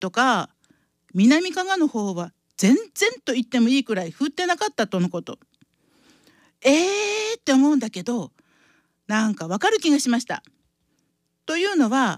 とか南加賀の方は全然と言ってもいいくらい降ってなかったとのこと。って思うんだけど、なんかわかる気がしました。というのは